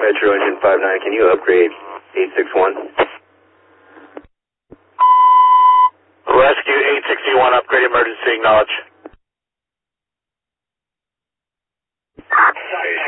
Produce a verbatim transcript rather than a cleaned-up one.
Metro Engine five nine, can you upgrade eight six one? Rescue eight sixty-one, upgrade emergency, acknowledge.